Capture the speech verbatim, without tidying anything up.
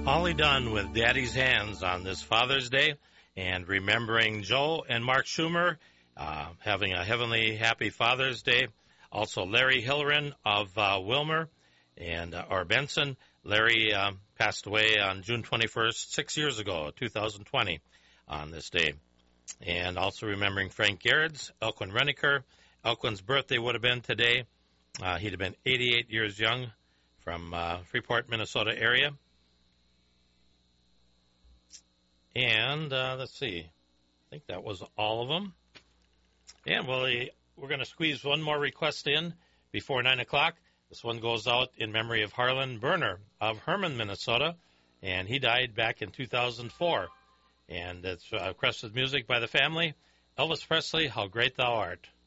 Holly Dunn with Daddy's Hands on this Father's Day, and remembering Joe and Mark Schumer, uh, having a heavenly happy Father's Day. Also Larry Hillerin of uh, Wilmer and uh, or Benson. Larry um, passed away on June twenty-first, six years ago, two thousand twenty, on this day. And also remembering Frank Gerrits, Elquin Reniker. Elquin's birthday would have been today. Uh, he'd have been eighty-eight years young, from uh, Freeport, Minnesota area. And uh, let's see, I think that was all of them. And well, we're going to squeeze one more request in before nine o'clock. This one goes out in memory of Harlan Berner of Herman, Minnesota, and he died back in two thousand four. And it's uh, requested music by the family. Elvis Presley, How Great Thou Art.